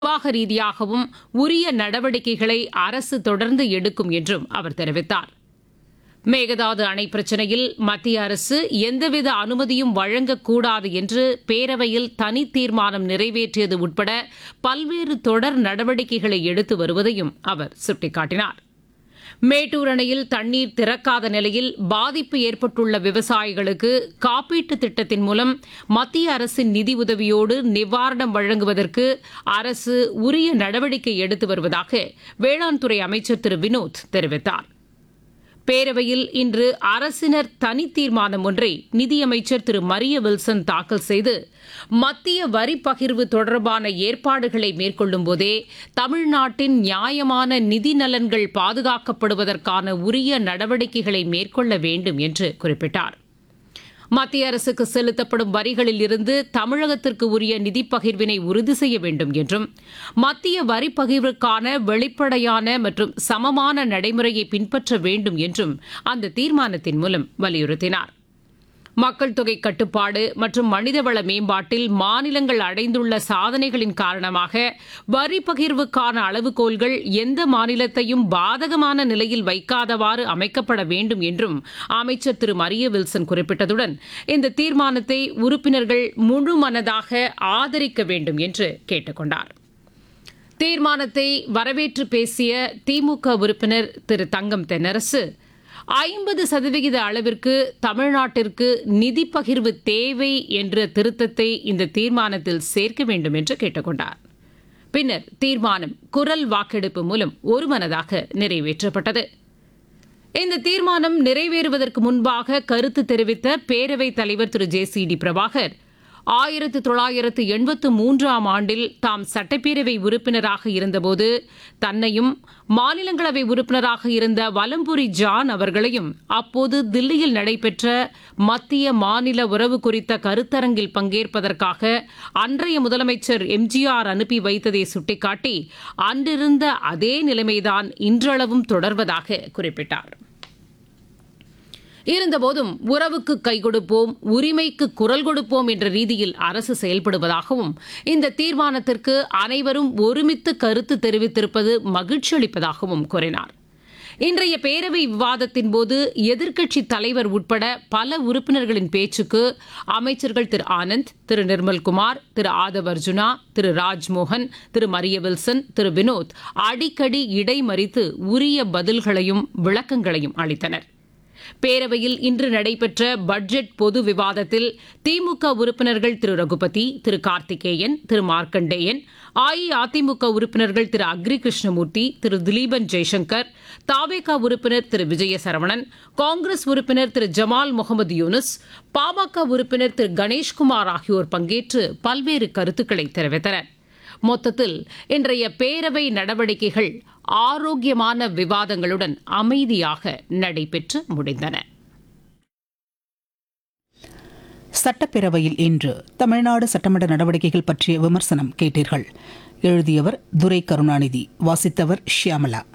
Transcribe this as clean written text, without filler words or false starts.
நிர்வாக ரீதியாகவும் உரிய நடவடிக்கைகளை அரசு தொடர்ந்து எடுக்கும் என்றும் அவர் தெரிவித்தார். மேகதாது அணை பிரச்சினையில் மத்திய அரசு எந்தவித அனுமதியும் வழங்கக்கூடாது என்று பேரவையில் தனி தீர்மானம் நிறைவேற்றியது உட்பட பல்வேறு தொடர் நடவடிக்கைகளை எடுத்து வருவதையும் அவர் சுட்டிக்காட்டினார். மேட்டூர் அணையில் தண்ணீர் திறக்காத நிலையில் பாதிப்பு ஏற்பட்டுள்ள விவசாயிகளுக்கு காப்பீட்டுத் திட்டத்தின் மூலம் மத்திய அரசின் நிதியுதவியோடு நிவாரணம் வழங்குவதற்கு அரசு உரிய நடவடிக்கை எடுத்து வருவதாக வேளாண் துறை அமைச்சர் திரு வினோத் தெரிவித்தார். பேரவையில் இன்று அரசினர் தனி தீர்மானம் ஒன்றை நிதியமைச்சர் திரு மரிய வில்சன் தாக்கல் செய்து மத்திய வரி பகிர்வு தொடர்பான ஏற்பாடுகளை மேற்கொள்ளும் போதே தமிழ்நாட்டின் நியாயமான நிதி நலன்கள் பாதுகாக்கப்படுவதற்கான உரிய நடவடிக்கைகளை மேற்கொள்ள வேண்டும் என்று குறிப்பிட்டார். மத்திய அரசுக்கு செலுத்தப்படும் வரிகளில் இருந்து தமிழகத்திற்கு உரிய நிதி பகிர்வினை உறுதி செய்ய வேண்டும் என்றும் மத்திய வரி பகிர்வுக்கான வெளிப்படையான மற்றும் சமமான நடைமுறையை பின்பற்ற வேண்டும் என்றும் அந்த தீர்மானத்தின் மூலம் வலியுறுத்தினார். மக்கள் தொகை கட்டுப்பாடு மற்றும் மனிதவள மேம்பாட்டில் மாநிலங்கள் அடைந்துள்ள சாதனைகளின் காரணமாக வரி பகிர்வுக்கான அளவுகோல்கள் எந்த மாநிலத்தையும் பாதகமான நிலையில் வைக்காதவாறு அமைக்கப்பட வேண்டும் என்றும் அமைச்சர் திரு மரிய வில்சன் குறிப்பிட்டதுடன் இந்த தீர்மானத்தை உறுப்பினர்கள் முழுமனதாக ஆதரிக்க வேண்டும் என்று கேட்டுக் கொண்டார். தீர்மானத்தை வரவேற்று பேசிய திமுக உறுப்பினர் திரு தங்கம் தென்னரசு 50% அளவிற்கு தமிழ்நாட்டிற்கு நிதி பகிர்வு தேவை என்ற திருத்தத்தை இந்த தீர்மானத்தில் சேர்க்க வேண்டும் என்று கேட்டுக் கொண்டார். பின்னர் தீர்மானம் குரல் வாக்கெடுப்பு மூலம் ஒருமனதாக நிறைவேற்றப்பட்டது. இந்த தீர்மானம் நிறைவேறுவதற்கு முன்பாக கருத்து தெரிவித்த பேரவைத் தலைவர் திரு ஜே.சி.டி. பிரபாகர் 1983ஆம் ஆண்டில் தாம் சட்டப்பேரவை உறுப்பினராக இருந்தபோது தன்னையும் மாநிலங்களவை உறுப்பினராக இருந்த வலம்புரி ஜான் அவர்களையும் அப்போது தில்லியில் நடைபெற்ற மத்திய மாநில உறவு குறித்த கருத்தரங்கில் பங்கேற்பதற்காக அன்றைய முதலமைச்சர் எம்ஜிஆர் அனுப்பி வைத்ததை சுட்டிக்காட்டி அன்றிருந்த அதே நிலைமைதான் இன்றளவும் தொடர்வதாக குறிப்பிட்டார். இருந்தபோதும் உறவுக்கு கை கொடுப்போம், உரிமைக்கு குரல் கொடுப்போம் என்ற ரீதியில் அரசு செயல்படுவதாகவும் இந்த தீர்மானத்திற்கு அனைவரும் ஒருமித்து கருத்து தெரிவித்திருப்பது மகிழ்ச்சி அளிப்பதாகவும் கூறினார். இன்றைய பேரவை விவாதத்தின் போது எதிர்க்கட்சித் தலைவர் உட்பட பல உறுப்பினர்களின் பேச்சுக்கு அமைச்சர்கள் திரு ஆனந்த், திரு நிர்மல்குமார், திரு ஆதவ் அர்ஜுனா, திரு ராஜ்மோகன், திரு மரிய வில்சன், திரு வினோத் அடிக்கடி இடைமறித்து உரிய பதில்களையும் விளக்கங்களையும் அளித்தனர். பேரவையில் இன்று நடைபெற்ற பட்ஜெட் பொது விவாதத்தில் திமுக உறுப்பினர்கள் திரு ரகுபதி, திரு கார்த்திகேயன், திரு மார்க்கண்டேயன், அஇஅதிமுக உறுப்பினர்கள் திரு அக்ரி கிருஷ்ணமூர்த்தி, திரு திலீபன் ஜெய்சங்கர், தாவேகா உறுப்பினர் திரு விஜயசரவணன், காங்கிரஸ் உறுப்பினர் திரு ஜமால் முகமது யூனுஸ், பாமக உறுப்பினர் திரு கணேஷ்குமார் ஆகியோர் பங்கேற்று பல்வேறு கருத்துக்களை தெரிவித்தனர். மொத்தத்தில் இன்றைய பேரவை நடவடிக்கைகள் ஆரோக்கியமான விவாதங்களுடன் அமைதியாக நடைபெற்று முடிந்தன. சட்டப்பேரவையில் இன்று தமிழ்நாடு சட்டமன்ற நடவடிக்கைகள் பற்றிய விமர்சனம் கேட்டீர்கள். எழுதியவர் துரை கருணாநிதி, வாசித்தவர் ஷியாமலா.